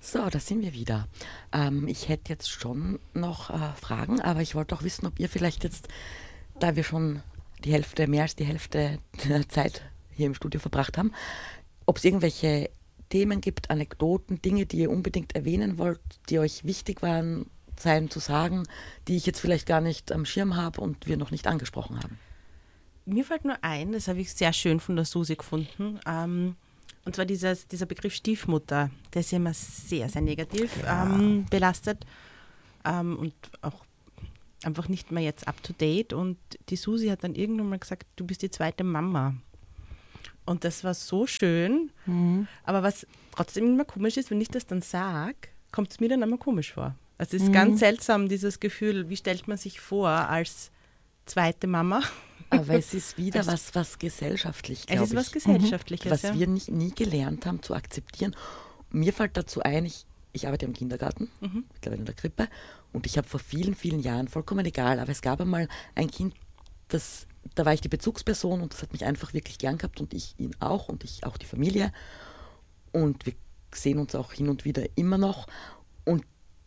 So, da sind wir wieder. Ich hätte jetzt schon noch Fragen, aber ich wollte auch wissen, ob ihr vielleicht jetzt, da wir schon mehr als die Hälfte der Zeit hier im Studio verbracht haben, ob es irgendwelche Themen gibt, Anekdoten, Dinge, die ihr unbedingt erwähnen wollt, die euch wichtig waren, zu sagen, die ich jetzt vielleicht gar nicht am Schirm habe und wir noch nicht angesprochen haben. Mir fällt nur ein, das habe ich sehr schön von der Susi gefunden, und zwar dieser Begriff Stiefmutter, der ist ja immer sehr, sehr negativ belastet und auch einfach nicht mehr jetzt up to date. Und die Susi hat dann irgendwann mal gesagt, du bist die zweite Mama. Und das war so schön, aber was trotzdem immer komisch ist, wenn ich das dann sage, kommt es mir dann immer komisch vor. Also es ist ganz seltsam, dieses Gefühl, wie stellt man sich vor als zweite Mama? Aber es ist wieder was gesellschaftlich, glaube ich. Es ist was Gesellschaftliches, was wir nie gelernt haben zu akzeptieren. Mir fällt dazu ein, ich arbeite im Kindergarten, mittlerweile in der Krippe, und ich habe vor vielen, vielen Jahren, vollkommen egal, aber es gab einmal ein Kind, da war ich die Bezugsperson und das hat mich einfach wirklich gern gehabt und ich ihn auch und ich auch die Familie. Und wir sehen uns auch hin und wieder immer noch. Und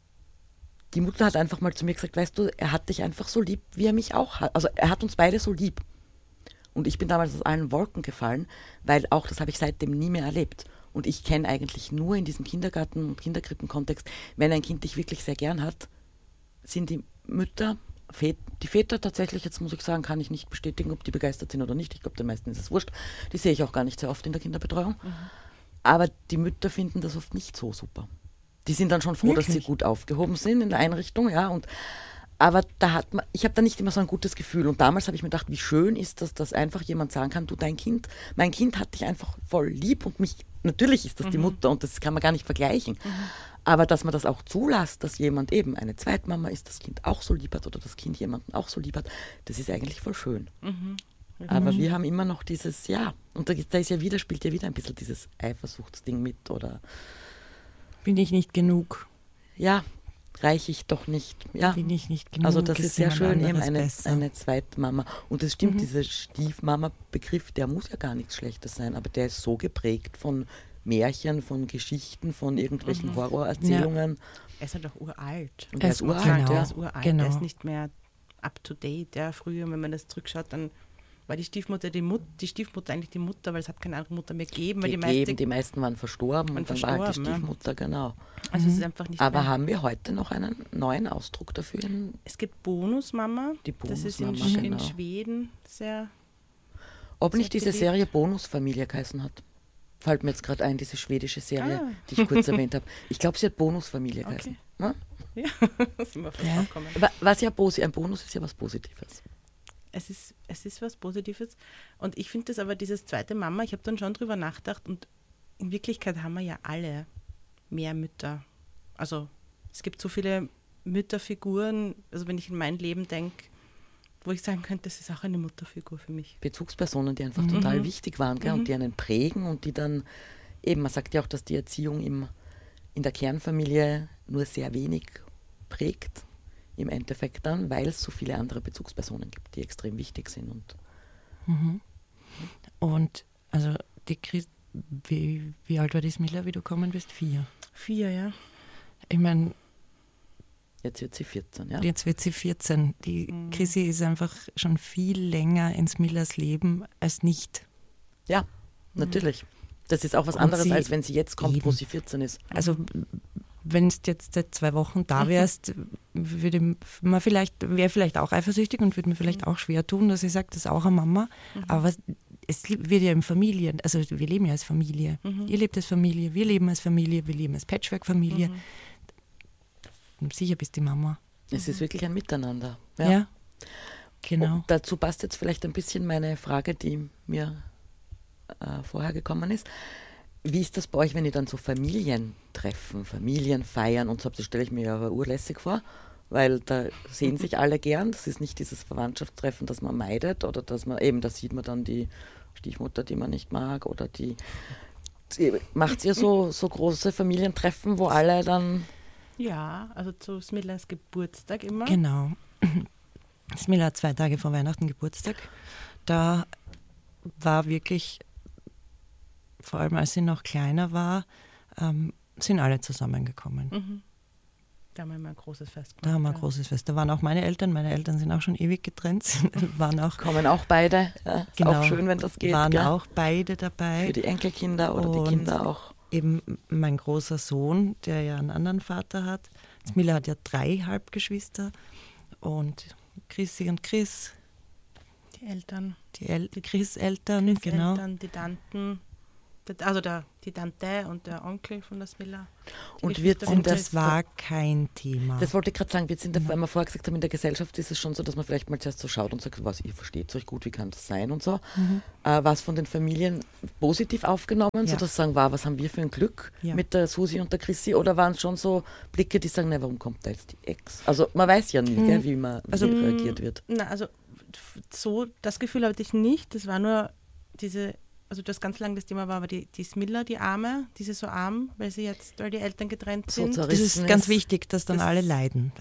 die Mutter hat einfach mal zu mir gesagt, weißt du, er hat dich einfach so lieb, wie er mich auch hat. Also er hat uns beide so lieb. Und ich bin damals aus allen Wolken gefallen, weil auch das habe ich seitdem nie mehr erlebt. Und ich kenne eigentlich nur in diesem Kindergarten- und Kinderkrippenkontext, wenn ein Kind dich wirklich sehr gern hat, sind die Mütter, die Väter tatsächlich, jetzt muss ich sagen, kann ich nicht bestätigen, ob die begeistert sind oder nicht. Ich glaube, den meisten ist es wurscht. Die sehe ich auch gar nicht sehr oft in der Kinderbetreuung. Aber die Mütter finden das oft nicht so super. Die sind dann schon froh, dass sie gut aufgehoben sind in der Einrichtung, ja. Aber ich habe da nicht immer so ein gutes Gefühl. Und damals habe ich mir gedacht, wie schön ist das, dass einfach jemand sagen kann, du, mein Kind hat dich einfach voll lieb und mich, natürlich ist das die Mutter und das kann man gar nicht vergleichen. Aber dass man das auch zulässt, dass jemand eben eine Zweitmama ist, das Kind auch so lieb hat oder das Kind jemanden auch so lieb hat, das ist eigentlich voll schön. Aber wir haben immer noch dieses, ja, und da spielt ja wieder ein bisschen dieses Eifersuchtsding mit oder bin ich nicht genug. Ja, reiche ich doch nicht. Ja. Bin ich nicht genug. Also das ist sehr schön, eben eine Zweitmama. Und es stimmt, dieser Stiefmama-Begriff, der muss ja gar nichts Schlechtes sein, aber der ist so geprägt von Märchen, von Geschichten, von irgendwelchen Horrorerzählungen. Ja. Er ist halt auch uralt. Und er ist uralt, Er ist uralt, er ist nicht mehr up to date. Ja, früher, wenn man das zurückschaut, dann war die Stiefmutter eigentlich die Mutter, weil es hat keine andere Mutter mehr gegeben. Die meisten waren verstorben und dann war halt die Stiefmutter, genau. Also es ist einfach nicht Aber mehr. haben wir heute noch einen neuen Ausdruck dafür? Es gibt Bonusmama. Die Bonusmama, das ist in Schweden sehr. Ob nicht diese Serie Bonusfamilie geheißen hat? Fällt mir jetzt gerade ein, diese schwedische Serie, die ich kurz erwähnt habe. Ich glaube, sie hat Bonusfamilie geheißen. Ja, das sind wir fast aufgekommen. Ein Bonus ist ja was Positives. Es ist was Positives. Und ich finde das aber, dieses zweite Mama, ich habe dann schon drüber nachgedacht und in Wirklichkeit haben wir ja alle mehr Mütter. Also es gibt so viele Mütterfiguren, also wenn ich in mein Leben denke, wo ich sagen könnte, das ist auch eine Mutterfigur für mich. Bezugspersonen, die einfach total wichtig waren, gell, und die einen prägen und die dann, eben, man sagt ja auch, dass die Erziehung in der Kernfamilie nur sehr wenig prägt. Im Endeffekt dann, weil es so viele andere Bezugspersonen gibt, die extrem wichtig sind. Und also die wie alt war die Smilla, wie du gekommen bist? 4. 4, ja. Ich meine, jetzt wird sie 14, ja. Jetzt wird sie 14. Die Chrissy ist einfach schon viel länger in Smillas Leben als nicht. Ja, natürlich. Das ist auch was anderes, als wenn sie jetzt kommt, wo sie 14 ist. Also wenn du jetzt seit 2 Wochen da wärst, wäre vielleicht auch eifersüchtig und würde mir vielleicht auch schwer tun, dass ich sage, das ist auch eine Mama. Aber es wird ja in Familien, also wir leben ja als Familie. Ihr lebt als Familie, wir leben als Familie, wir leben als Patchwork-Familie. Sicher bist die Mama. Es ist wirklich ein Miteinander. Ja, genau. Und dazu passt jetzt vielleicht ein bisschen meine Frage, die mir vorher gekommen ist. Wie ist das bei euch, wenn ihr dann so Familientreffen, Familienfeiern und so habt? Das stelle ich mir ja aber urlässig vor, weil da sehen sich alle gern. Das ist nicht dieses Verwandtschaftstreffen, das man meidet oder dass man eben, da sieht man dann die Stiefmutter, die man nicht mag oder macht ihr so große Familientreffen, wo alle dann... Ja, also zu Smillas Geburtstag immer. Genau. Smilla hat 2 Tage vor Weihnachten Geburtstag. Da war wirklich, vor allem als sie noch kleiner war, sind alle zusammengekommen. Mhm. Da haben wir immer ein großes Fest gemacht. Da haben wir ein großes Fest. Da waren auch meine Eltern sind auch schon ewig getrennt. Kommen auch beide. Ja, ist genau, auch schön, wenn das geht. Waren gell? auch beide dabei. Für die Enkelkinder oder die Kinder auch. Eben mein großer Sohn, der ja einen anderen Vater hat. Smilla hat ja 3 Halbgeschwister. Und Chrissy und Chris. Die Eltern. Die Chris-Eltern, genau. Die Tanten. Die Tante und der Onkel von der Smilla. Und das war kein Thema. Das wollte ich gerade sagen, weil wir vorher gesagt haben, in der Gesellschaft ist es schon so, dass man vielleicht mal zuerst so schaut und sagt, was, ihr versteht euch gut, wie kann das sein und so. War es von den Familien positiv aufgenommen, so dass sie sagen, was haben wir für ein Glück mit der Susi und der Chrissy, oder waren es schon so Blicke, die sagen, warum kommt da jetzt die Ex? Also man weiß ja nie, gell, wie reagiert wird. Na, also so, das Gefühl hatte ich nicht, das war nur also das ganz lange das Thema war, aber die Smilla, die Arme, die ist so arm, weil die Eltern getrennt sind. Das ist ganz wichtig, dass dann alle leiden.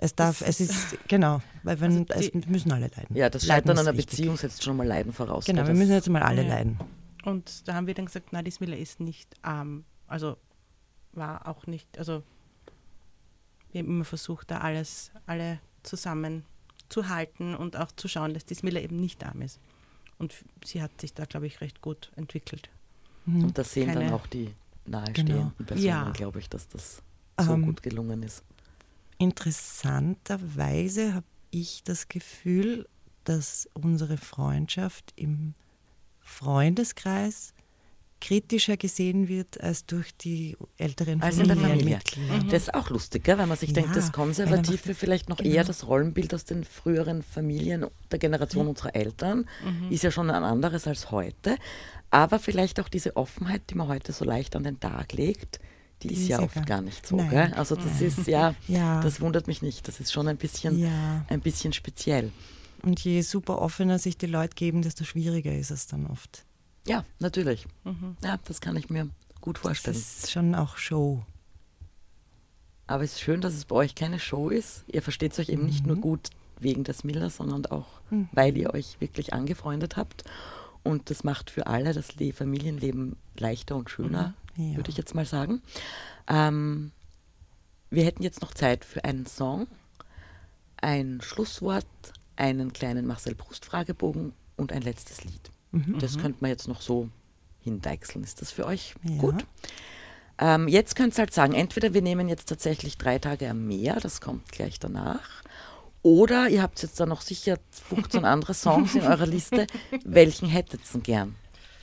Müssen alle leiden. Ja, das Scheitern einer Beziehung setzt schon mal Leiden voraus. Genau, wir müssen jetzt mal alle leiden. Und da haben wir dann gesagt, nein, die Smilla ist nicht arm. Also war auch nicht, also wir haben immer versucht, da alle zusammen zu halten und auch zu schauen, dass die Smilla eben nicht arm ist. Und sie hat sich da, glaube ich, recht gut entwickelt. Und das sehen dann auch die nahestehenden Personen, glaube ich, dass das so gut gelungen ist. Interessanterweise habe ich das Gefühl, dass unsere Freundschaft im Freundeskreis kritischer gesehen wird als durch die älteren Familienmitglieder. Das ist auch lustig, gell? Weil man sich denkt, das Konservative vielleicht noch eher das Rollenbild aus den früheren Familien der Generation unserer Eltern ist ja schon ein anderes als heute. Aber vielleicht auch diese Offenheit, die man heute so leicht an den Tag legt, die ist ja oft gar nicht so. Gell? Also das ist das wundert mich nicht. Das ist schon ein bisschen speziell. Und je super offener sich die Leute geben, desto schwieriger ist es dann oft. Ja, natürlich. Ja, das kann ich mir gut vorstellen. Das ist schon auch Show. Aber es ist schön, dass es bei euch keine Show ist. Ihr versteht euch eben nicht nur gut wegen der Smilla, sondern auch, weil ihr euch wirklich angefreundet habt. Und das macht für alle das Familienleben leichter und schöner, würde ich jetzt mal sagen. Wir hätten jetzt noch Zeit für einen Song, ein Schlusswort, einen kleinen Marcel Proust-Fragebogen und ein letztes Lied. Das könnte man jetzt noch so hindeichseln. Ist das für euch gut? Jetzt könnt ihr halt sagen, entweder wir nehmen jetzt tatsächlich 3 Tage am Meer, das kommt gleich danach, oder ihr habt jetzt da noch sicher 15 andere Songs in eurer Liste. Welchen hättet ihr denn gern?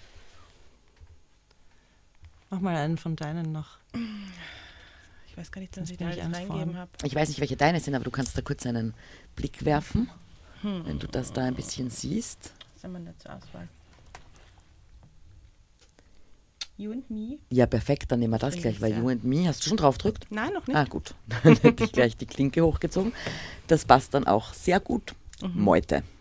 Mach mal einen von deinen noch. Ich weiß gar nicht, dass ich da alles reingegeben habe. Ich weiß nicht, welche deine sind, aber du kannst da kurz einen Blick werfen, wenn du das da ein bisschen siehst. Was haben wir da zur Auswahl? You and Me. Ja, perfekt, dann nehmen wir das gleich, weil You and Me, hast du schon drauf gedrückt? Nein, noch nicht. Ah, gut. Dann hätte ich gleich die Klinke hochgezogen. Das passt dann auch sehr gut. Meute.